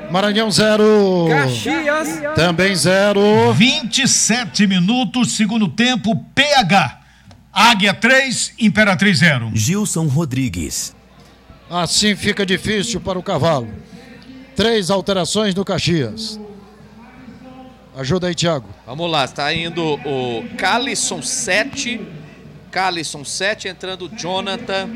Maranhão 0. Caxias também 0. 27 minutos, segundo tempo, PH. Águia 3, Imperatriz 0. Gilson Rodrigues. Assim fica difícil para o Cavalo. 3 alterações no Caxias. Ajuda aí, Thiago. Vamos lá, está indo o Calisson 7. Calisson 7, entrando Jonathan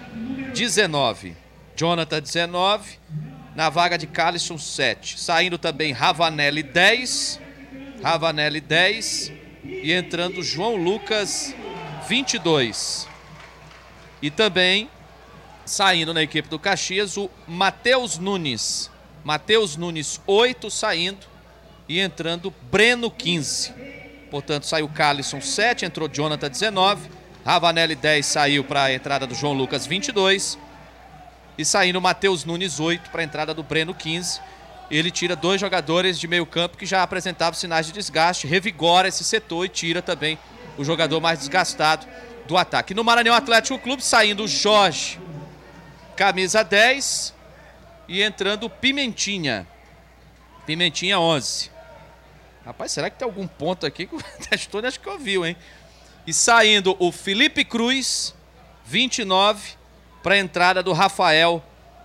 19. Jonathan 19, na vaga de Calisson 7. Saindo também Ravanelli 10. Ravanelli 10. E entrando João Lucas 22. E também saindo na equipe do Caxias o Matheus Nunes. Matheus Nunes 8 saindo. E entrando Breno 15. Portanto, saiu Calisson 7, entrou Jonathan 19. Ravanelli 10 saiu para a entrada do João Lucas 22. E saindo Matheus Nunes 8 para a entrada do Breno 15. Ele tira 2 jogadores de meio campo que já apresentavam sinais de desgaste. Revigora esse setor e tira também o jogador mais desgastado do ataque. No Maranhão Atlético Clube, saindo Jorge, camisa 10. E entrando Pimentinha. Pimentinha 11. Rapaz, será que tem algum ponto aqui que o Testoni acho que ouviu, hein? E saindo o Felipe Cruz, 29, para a entrada do Rafael,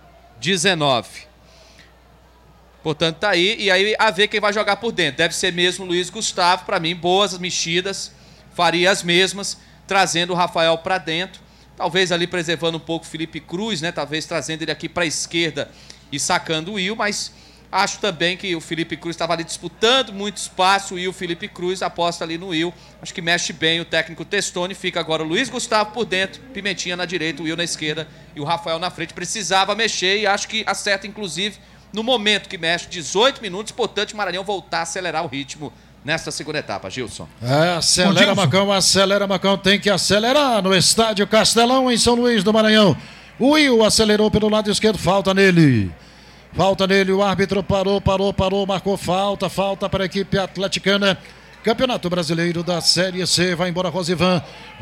19. Portanto, tá aí. E aí, a ver quem vai jogar por dentro. Deve ser mesmo o Luiz Gustavo. Para mim, boas mexidas. Faria as mesmas, trazendo o Rafael para dentro. Talvez ali preservando um pouco o Felipe Cruz, né? Talvez trazendo ele aqui para a esquerda e sacando o Will, mas... Acho também que o Felipe Cruz estava ali disputando muito espaço e o Felipe Cruz aposta ali no Will. Acho que mexe bem o técnico Testoni. Fica agora o Luiz Gustavo por dentro, Pimentinha na direita, o Will na esquerda e o Rafael na frente. Precisava mexer e acho que acerta, inclusive, no momento que mexe, 18 minutos. Importante o Maranhão voltar a acelerar o ritmo nesta segunda etapa, Gilson. Acelera Macão, tem que acelerar no estádio Castelão, em São Luís do Maranhão. O Will acelerou pelo lado esquerdo, falta nele, o árbitro parou, marcou falta para a equipe atleticana. Campeonato Brasileiro da Série C, vai embora Rosivan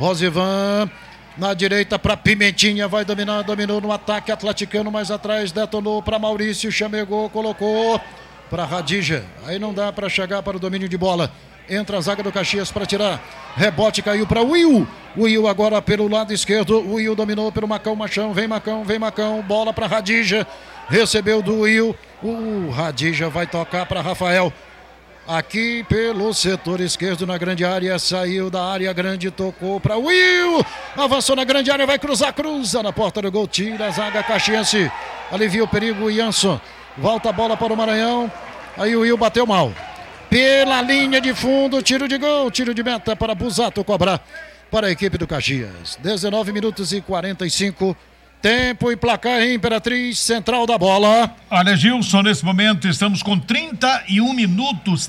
na direita para Pimentinha, vai dominou no ataque atleticano, mais atrás detonou para Maurício, chamegou, colocou para Radija, aí não dá para chegar para o domínio de bola. Entra a zaga do Caxias para tirar. Rebote caiu para o Will. O Will agora pelo lado esquerdo. O Will dominou pelo Macão. Vem Macão. Bola para Radija. Recebeu do Will. O Radija vai tocar para Rafael. Aqui pelo setor esquerdo na grande área. Saiu da área grande. Tocou para Will. Avançou na grande área. Vai cruza na porta do gol. Tira a zaga caxiense. Alivia o perigo o Jansson. Volta a bola para o Maranhão. Aí o Will bateu mal. Pela linha de fundo, tiro de gol, tiro de meta para Busato cobrar para a equipe do Caxias. 19 minutos e 45, tempo e placar em Imperatriz, central da bola. Olha, Gilson, nesse momento estamos com 31 minutos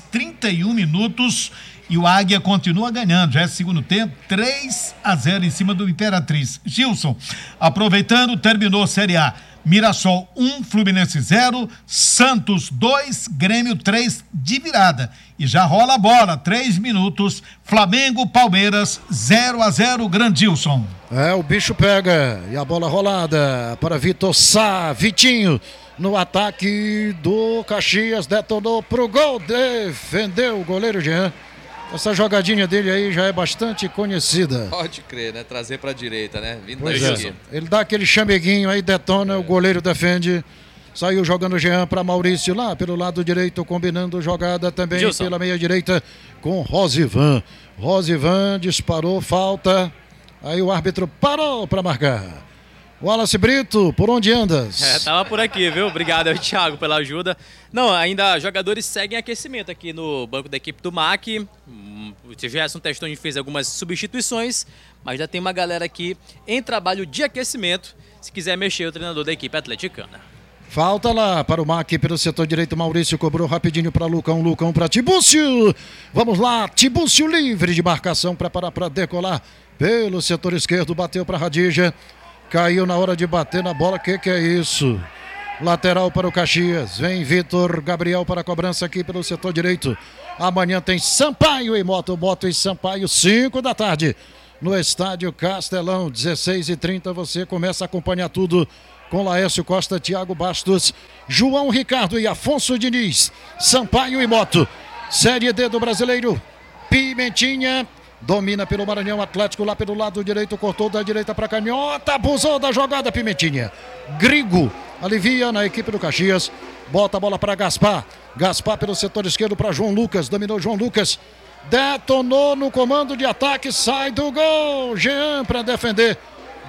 e o Águia continua ganhando, já é segundo tempo, 3-0 em cima do Imperatriz. Gilson, aproveitando, terminou a Série A. Mirassol 1, Fluminense 0, Santos 2, Grêmio 3 de virada. E já rola a bola, 3 minutos, Flamengo, Palmeiras 0-0, Grandilson. O bicho pega e a bola rolada para Vitor Sá, Vitinho no ataque do Caxias, detonou pro gol, defendeu o goleiro Jean. Essa jogadinha dele aí já é bastante conhecida. Pode crer, né? Trazer pra direita, né? Vindo da esquerda. Ele dá aquele chameguinho aí, detona, o goleiro defende. Saiu jogando o Jean para Maurício lá pelo lado direito, combinando jogada também Gilson. Pela meia direita com Rosivan. Rosivan disparou, falta. Aí o árbitro parou para marcar. Wallace Brito, por onde andas? Tava por aqui, viu? Obrigado, Thiago, pela ajuda. Não, ainda jogadores seguem aquecimento aqui no banco da equipe do MAC. O Gerson Testoni fez algumas substituições, mas já tem uma galera aqui em trabalho de aquecimento, se quiser mexer o treinador da equipe atleticana. Falta lá para o MAC pelo setor direito, Maurício cobrou rapidinho para Lucão para Tibúcio. Vamos lá, Tibúcio livre de marcação, preparar para decolar pelo setor esquerdo, bateu para Radija. Caiu na hora de bater na bola, que é isso? Lateral para o Caxias, vem Vitor Gabriel para a cobrança aqui pelo setor direito. Amanhã tem Sampaio e Moto e Sampaio, 5 da tarde, no estádio Castelão, 16h30, você começa a acompanhar tudo com Laércio Costa, Thiago Bastos, João Ricardo e Afonso Diniz, Sampaio e Moto. Série D do Brasileiro, Pimentinha domina pelo Maranhão Atlético lá pelo lado direito, cortou da direita para canhota, abusou da jogada Pimentinha. Grigo alivia na equipe do Caxias, bota a bola para Gaspar. Gaspar pelo setor esquerdo para João Lucas, dominou João Lucas, detonou no comando de ataque, sai do gol. Jean para defender.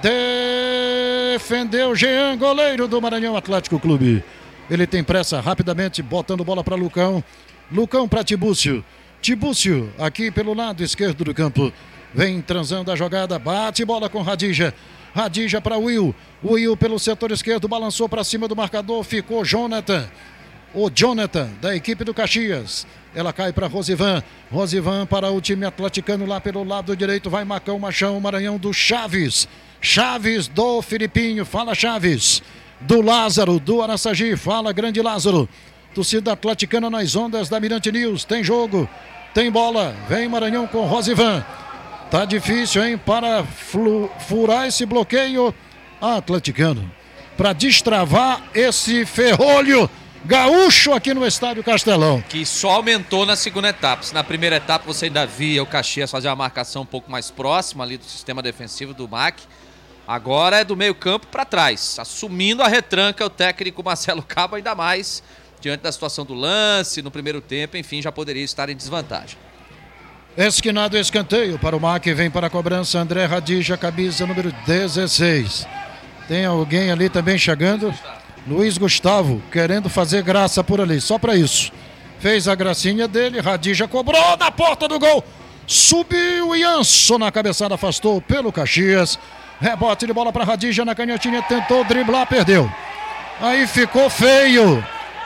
Defendeu Jean, goleiro do Maranhão Atlético Clube. Ele tem pressa, rapidamente, botando bola para Lucão. Lucão para Tibúcio. Tibúcio, aqui pelo lado esquerdo do campo. Vem transando a jogada, bate bola com Radija. Radija para Will. Will pelo setor esquerdo, balançou para cima do marcador, ficou Jonathan. O Jonathan, da equipe do Caxias. Ela cai para Rosivan. Rosivan para o time atleticano lá pelo lado direito. Vai Macão, Machão, Maranhão do Chaves. Chaves do Filipinho, fala Chaves. Do Lázaro, do Araçagi, fala Grande Lázaro. Torcida atleticana nas ondas da Mirante News. Tem jogo, tem bola. Vem Maranhão com Rosivan. Tá difícil, hein, para furar esse bloqueio atleticano. Para destravar esse ferrolho gaúcho aqui no Estádio Castelão. Que só aumentou na segunda etapa. Se na primeira etapa você ainda via o Caxias fazer uma marcação um pouco mais próxima ali do sistema defensivo do MAC, agora é do meio campo para trás. Assumindo a retranca o técnico Marcelo Cabo, ainda mais diante da situação do lance no primeiro tempo. Enfim, já poderia estar em desvantagem. Esquinado escanteio para o MAC, vem para a cobrança André Radija, camisa número 16. Tem alguém ali também chegando. Luiz Gustavo, querendo fazer graça por ali, só para isso. Fez a gracinha dele, Radija cobrou na porta do gol. Subiu Ianso na cabeçada, afastou pelo Caxias. Rebote de bola para Radija na canhotinha, tentou driblar, perdeu. Aí ficou feio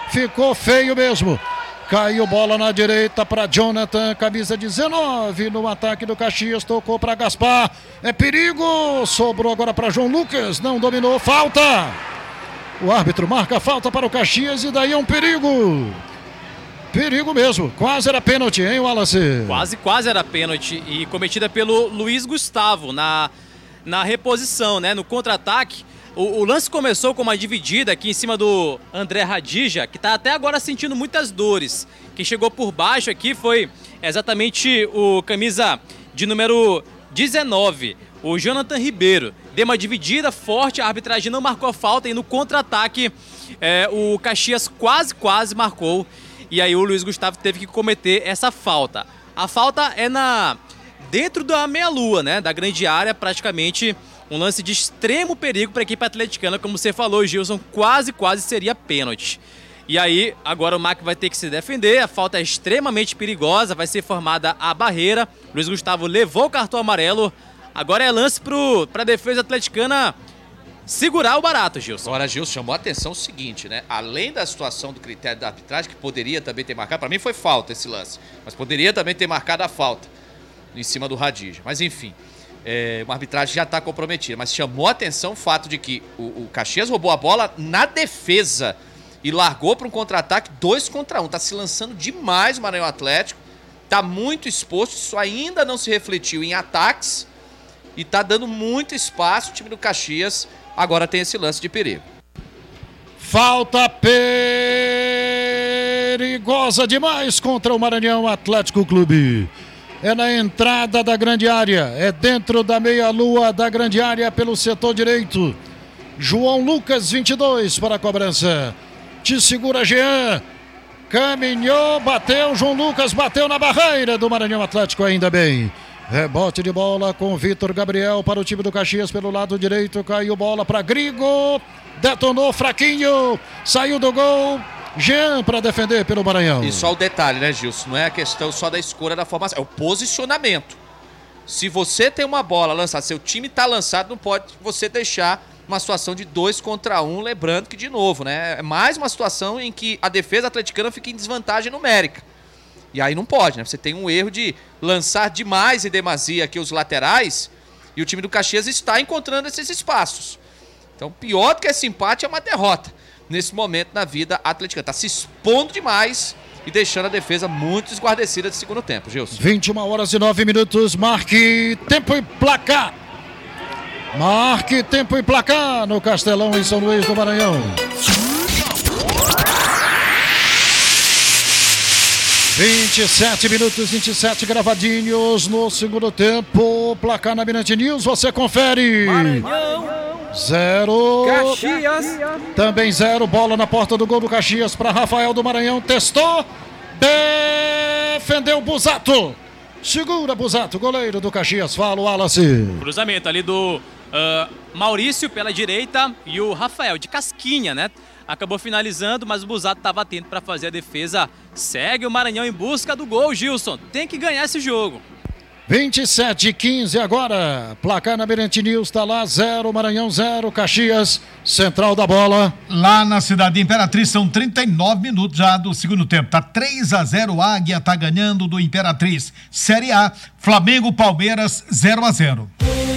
mesmo. Caiu bola na direita para Jonathan, camisa 19 no ataque do Caxias, tocou para Gaspar. É perigo, sobrou agora para João Lucas, não dominou, falta. O árbitro marca a falta para o Caxias e daí é um perigo. Perigo mesmo. Quase era pênalti, hein, Wallace? Quase era pênalti e cometida pelo Luiz Gustavo na reposição, né? No contra-ataque. O lance começou com uma dividida aqui em cima do André Radija, que está até agora sentindo muitas dores. Quem chegou por baixo aqui foi exatamente o camisa de número 19, o Jonathan Ribeiro. Deu uma dividida forte, a arbitragem não marcou a falta e no contra-ataque o Caxias quase marcou. E aí o Luiz Gustavo teve que cometer essa falta. A falta é dentro da meia-lua, né? Da grande área, praticamente um lance de extremo perigo para a equipe atleticana. Como você falou, Gilson, quase seria pênalti. E aí, agora o MAC vai ter que se defender, a falta é extremamente perigosa, vai ser formada a barreira. Luiz Gustavo levou o cartão amarelo, agora é lance para a defesa atleticana segurar o barato, Gilson. Agora, Gilson, chamou a atenção o seguinte, né? Além da situação do critério da arbitragem, que poderia também ter marcado, para mim foi falta esse lance, mas poderia também ter marcado a falta em cima do Radija. Mas enfim, uma arbitragem já está comprometida, mas chamou a atenção o fato de que o Caxias roubou a bola na defesa e largou para um contra-ataque 2 contra 1. Está se lançando demais o Maranhão Atlético, está muito exposto, isso ainda não se refletiu em ataques e está dando muito espaço. O time do Caxias agora tem esse lance de perigo. Falta perigosa demais contra o Maranhão Atlético Clube. É na entrada da grande área, é dentro da meia-lua da grande área pelo setor direito. João Lucas, 22 para a cobrança. Te segura Jean, caminhou, bateu, João Lucas bateu na barreira do Maranhão Atlético, ainda bem. Rebote de bola com Vitor Gabriel para o time do Caxias pelo lado direito, caiu bola para Grigo, detonou fraquinho, saiu do gol. Jean para defender pelo Maranhão. E só o detalhe, né, Gilson? Não é a questão só da escolha da formação, é o posicionamento. Se você tem uma bola lançada, seu time está lançado, não pode você deixar uma situação de 2 contra 1, lembrando que, de novo, né, é mais uma situação em que a defesa atleticana fica em desvantagem numérica. E aí não pode, né? Você tem um erro de lançar demais em demasia aqui os laterais e o time do Caxias está encontrando esses espaços. Então, pior do que esse empate é uma derrota nesse momento na vida atleticana. Está se expondo demais e deixando a defesa muito esguardecida de segundo tempo, Gilson. 21h09, marque tempo e placar. Marque tempo e placar no Castelão, em São Luís do Maranhão. 27 minutos, 27 gravadinhos no segundo tempo. Placar na Mirante News, você confere. Maranhão 0. Caxias. Também 0. Bola na porta do gol do Caxias para Rafael do Maranhão. Testou. Defendeu Busato. Segura Busato, goleiro do Caxias. Fala o Wallace. Cruzamento ali do Maurício pela direita e o Rafael de casquinha, né? Acabou finalizando, mas o Busato estava atento para fazer a defesa. Segue o Maranhão em busca do gol, Gilson. Tem que ganhar esse jogo. 27-15 agora. Placar na Mirante News, está lá 0, Maranhão 0, Caxias, central da bola. Lá na cidade de Imperatriz são 39 minutos já do segundo tempo. Tá 3-0, Águia tá ganhando do Imperatriz. Série A, Flamengo, Palmeiras 0-0.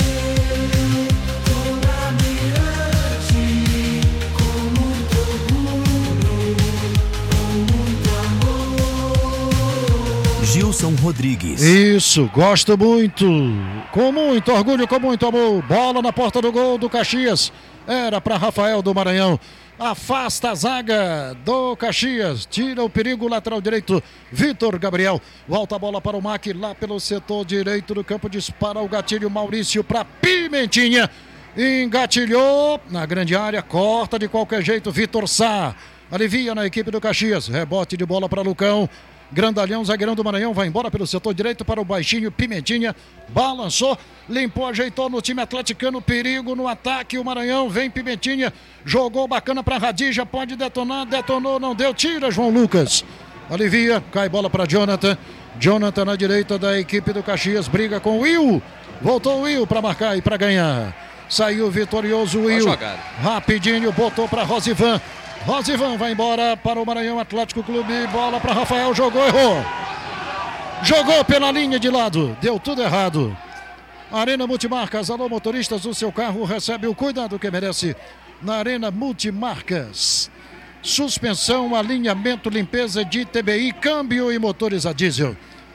Gilson Rodrigues. Isso, gosto muito. Com muito orgulho, com muito amor. Bola na porta do gol do Caxias. Era para Rafael do Maranhão. Afasta a zaga do Caxias. Tira o perigo, lateral direito, Vitor Gabriel. Volta a bola para o Mac lá pelo setor direito do campo. Dispara o gatilho Maurício para Pimentinha. Engatilhou na grande área. Corta de qualquer jeito Vitor Sá. Alivia na equipe do Caxias. Rebote de bola para Lucão. Grandalhão, zagueirão do Maranhão, vai embora pelo setor direito para o baixinho Pimentinha, balançou, limpou, ajeitou no time atleticano, perigo no ataque, o Maranhão, vem Pimentinha, jogou bacana para Radija, pode detonar, detonou, não deu, tira João Lucas, alivia, cai bola para Jonathan na direita da equipe do Caxias, briga com o Will, voltou o Will para marcar e para ganhar, saiu vitorioso o Will, rapidinho, botou para Rosivan vai embora para o Maranhão Atlético Clube, bola para Rafael, jogou, errou. Jogou pela linha de lado, deu tudo errado. Arena Multimarcas, alô motoristas, o seu carro recebe o cuidado que merece na Arena Multimarcas. Suspensão, alinhamento, limpeza de TBI, câmbio e motores a diesel.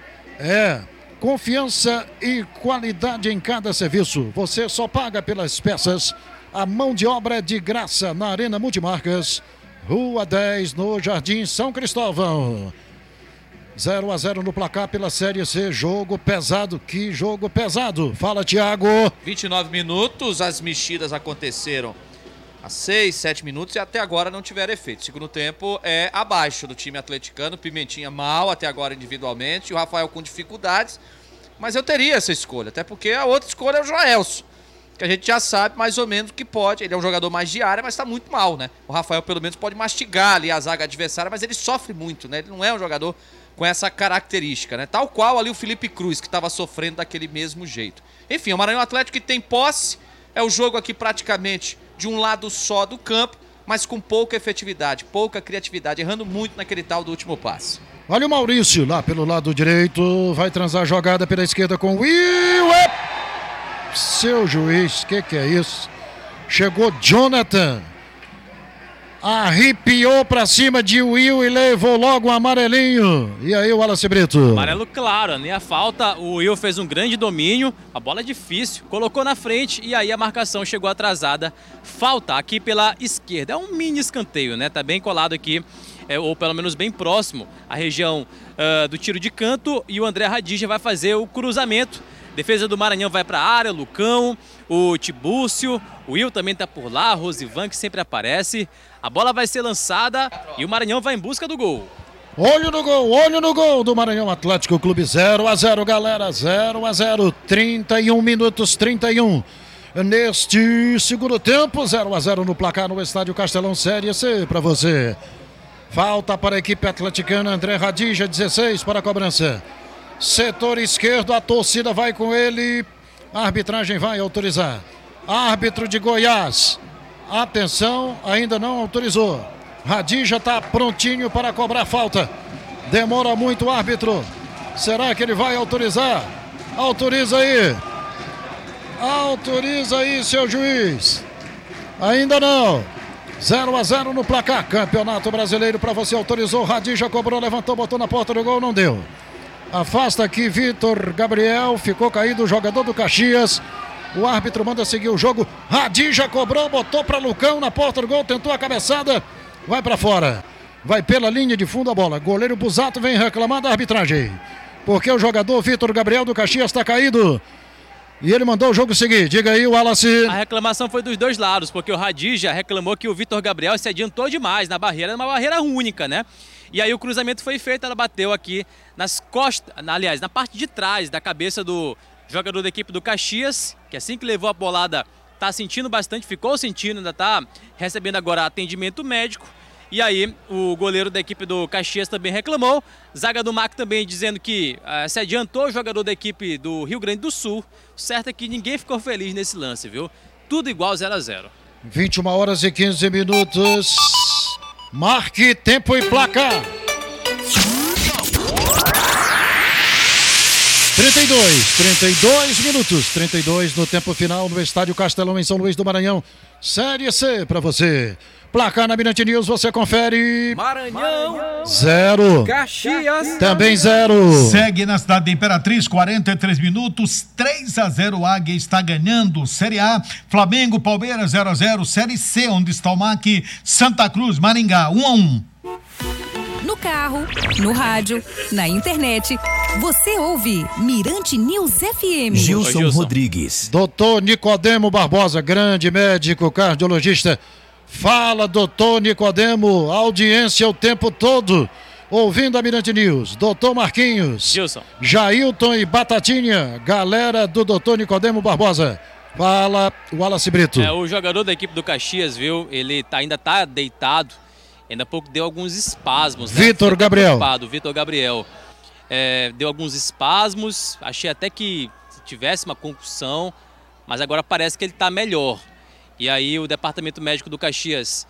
Confiança e qualidade em cada serviço. Você só paga pelas peças. A mão de obra é de graça na Arena Multimarcas, Rua 10, no Jardim São Cristóvão. 0-0 no placar pela Série C. Jogo pesado, que jogo pesado. Fala, Thiago. 29 minutos, as mexidas aconteceram há 6, 7 minutos e até agora não tiveram efeito. Segundo tempo é abaixo do time atleticano. Pimentinha mal até agora individualmente. O Rafael com dificuldades. Mas eu teria essa escolha, até porque a outra escolha é o Joelson, que a gente já sabe mais ou menos o que pode. Ele é um jogador mais de área, mas está muito mal, né? O Rafael pelo menos pode mastigar ali a zaga adversária, mas ele sofre muito, né? Ele não é um jogador com essa característica, né? Tal qual ali o Felipe Cruz, que estava sofrendo daquele mesmo jeito. Enfim, o Maranhão Atlético que tem posse, é o jogo aqui praticamente de um lado só do campo, mas com pouca efetividade, pouca criatividade, errando muito naquele tal do último passe. Olha o Maurício lá pelo lado direito, vai transar a jogada pela esquerda com o Will. Seu juiz, que é isso? Chegou Jonathan, arrepiou pra cima de Will e levou logo um amarelinho. E aí o Wallace Brito? Amarelo claro, nem a falta, o Will fez um grande domínio, a bola é difícil, colocou na frente e aí a marcação chegou atrasada. Falta aqui pela esquerda, é um mini escanteio, né? Tá bem colado aqui, ou pelo menos bem próximo à região do tiro de canto, e o André Radija vai fazer o cruzamento. Defesa do Maranhão vai para a área, Lucão, o Tibúcio, o Will também está por lá, Rosivan que sempre aparece. A bola vai ser lançada e o Maranhão vai em busca do gol. Olho no gol do Maranhão Atlético Clube. 0-0, galera, 0-0, 31 minutos, 31. Neste segundo tempo, 0-0 no placar no Estádio Castelão, Série C para você. Falta para a equipe atleticana, André Radija, 16 para a cobrança. Setor esquerdo, a torcida vai com ele. A arbitragem vai autorizar. Árbitro de Goiás. Atenção, ainda não autorizou. Radija está prontinho para cobrar falta. Demora muito o árbitro. Será que ele vai autorizar? Autoriza aí. Autoriza aí, seu juiz. Ainda não. 0-0 no placar. Campeonato Brasileiro para você. Autorizou. Radija cobrou, levantou, botou na porta do gol, não deu. Afasta aqui Vitor Gabriel, ficou caído o jogador do Caxias. O árbitro manda seguir o jogo. Radija cobrou, botou para Lucão na porta do gol, tentou a cabeçada, vai para fora. Vai pela linha de fundo a bola. Goleiro Busato vem reclamar da arbitragem, porque o jogador Vitor Gabriel do Caxias está caído. E ele mandou o jogo seguir. Diga aí, Wallace. A reclamação foi dos dois lados, porque o Radija reclamou que o Vitor Gabriel se adiantou demais na barreira, uma barreira única, né? E aí o cruzamento foi feito, ela bateu aqui nas costas, aliás, na parte de trás da cabeça do jogador da equipe do Caxias, que assim que levou a bolada, tá sentindo bastante, ficou sentindo, ainda tá recebendo agora atendimento médico. E aí o goleiro da equipe do Caxias também reclamou. Zaga do MAC também dizendo que se adiantou o jogador da equipe do Rio Grande do Sul. O certo é que ninguém ficou feliz nesse lance, viu? Tudo igual 0-0. 21 horas e 15 minutos. Marque tempo e placar. 32 minutos, 32 no tempo final no Estádio Castelão em São Luís do Maranhão. Série C para você. Placar na Mirante News, você confere. Maranhão. 0. Caxias. Também 0. Segue na cidade da Imperatriz, 43 minutos, 3-0, o Águia está ganhando. Série A, Flamengo, Palmeiras 0-0. Série C, onde está o MAC, Santa Cruz, Maringá 1-1. No carro, no rádio, na internet, você ouve Mirante News FM. Gilson Rodrigues. Doutor Nicodemo Barbosa, grande médico cardiologista. Fala, doutor Nicodemo, audiência o tempo todo, ouvindo a Mirante News. Doutor Marquinhos, Gilson. Jailton e Batatinha, galera do doutor Nicodemo Barbosa. Fala, Wallace Brito. O jogador da equipe do Caxias, viu, ele ainda tá deitado, ainda há pouco deu alguns espasmos. Né? Vitor Gabriel. Vitor Gabriel. Deu alguns espasmos, achei até que tivesse uma concussão, mas agora parece que ele tá melhor. E aí o departamento médico do Caxias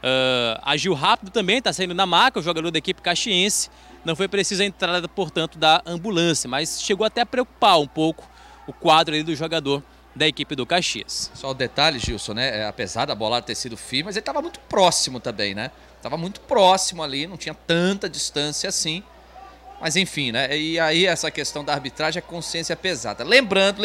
agiu rápido também, está saindo na maca, o jogador da equipe caxiense. Não foi preciso a entrada, portanto, da ambulância, mas chegou até a preocupar um pouco o quadro ali do jogador da equipe do Caxias. Só o detalhe, Gilson, né? Apesar da bolada ter sido firme, mas ele estava muito próximo também, né? Estava muito próximo ali, não tinha tanta distância assim. Mas enfim, né? E aí essa questão da arbitragem é consciência pesada. Lembrando,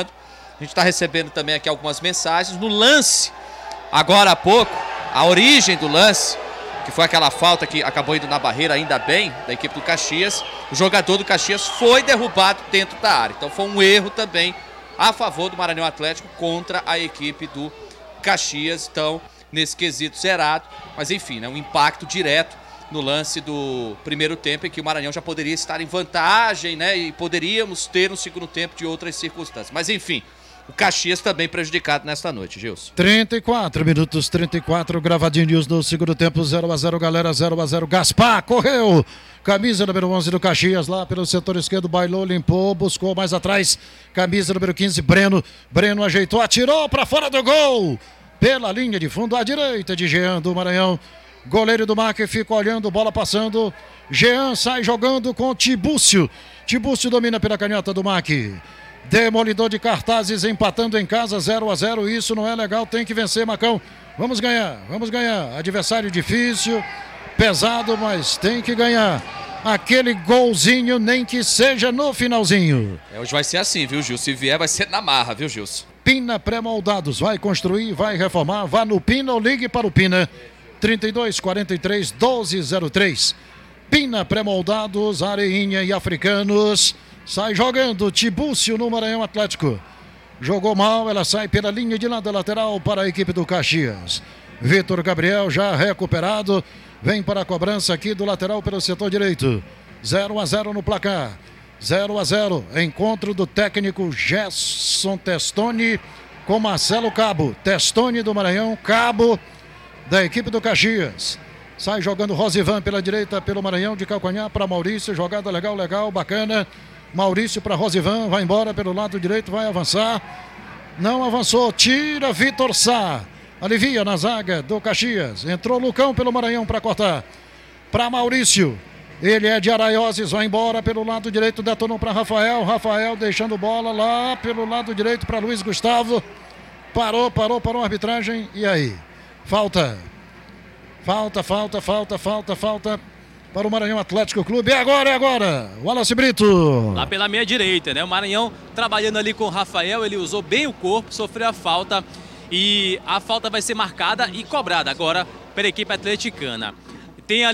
a gente está recebendo também aqui algumas mensagens. No lance, agora há pouco, a origem do lance, que foi aquela falta que acabou indo na barreira, ainda bem, da equipe do Caxias. O jogador do Caxias foi derrubado dentro da área. Então foi um erro também a favor do Maranhão Atlético contra a equipe do Caxias. Então, nesse quesito zerado. Mas enfim, né, um impacto direto no lance do primeiro tempo, em que o Maranhão já poderia estar em vantagem, né? E poderíamos ter um segundo tempo de outras circunstâncias. Mas enfim, o Caxias também prejudicado nesta noite, Gilson. 34 minutos, 34, gravadinhos no segundo tempo, 0-0, galera, 0-0. Gaspar correu, camisa número 11 do Caxias, lá pelo setor esquerdo, bailou, limpou, buscou mais atrás, camisa número 15, Breno ajeitou, atirou para fora do gol, pela linha de fundo, à direita de Jean do Maranhão. Goleiro do MAC fica olhando, bola passando, Jean sai jogando com Tibúcio domina pela canhota do MAC. Demolidor de cartazes empatando em casa, 0-0, isso não é legal, tem que vencer, Macão. Vamos ganhar. Adversário difícil, pesado, mas tem que ganhar. Aquele golzinho, nem que seja no finalzinho. Hoje vai ser assim, viu, Gilson? Se vier, vai ser na marra, viu, Gilson? Pina Pré-Moldados, vai construir, vai reformar, vá no Pina ou ligue para o Pina. 3243-1203. Pina Pré-Moldados, Areinha e Africanos. Sai jogando Tibúcio no Maranhão Atlético. Jogou mal, ela sai pela linha de lado lateral para a equipe do Caxias. Vitor Gabriel já recuperado. Vem para a cobrança aqui do lateral pelo setor direito. 0-0 no placar. 0-0. Encontro do técnico Gerson Testoni com Marcelo Cabo. Testoni do Maranhão, Cabo da equipe do Caxias. Sai jogando Rosivan pela direita, pelo Maranhão, de calcanhar para Maurício. Jogada legal, bacana. Maurício para Rosivan, vai embora pelo lado direito, vai avançar. Não avançou, tira Vitor Sá. Alivia na zaga do Caxias. Entrou Lucão pelo Maranhão para cortar. Para Maurício. Ele é de Araioses, vai embora pelo lado direito, detonou para Rafael. Rafael deixando bola lá pelo lado direito para Luiz Gustavo. Parou a arbitragem. E aí? Falta. para o Maranhão Atlético Clube. É agora. Wallace Brito. Lá pela meia direita, né? O Maranhão trabalhando ali com o Rafael, ele usou bem o corpo, sofreu a falta e a falta vai ser marcada e cobrada agora pela equipe atleticana. Tem ali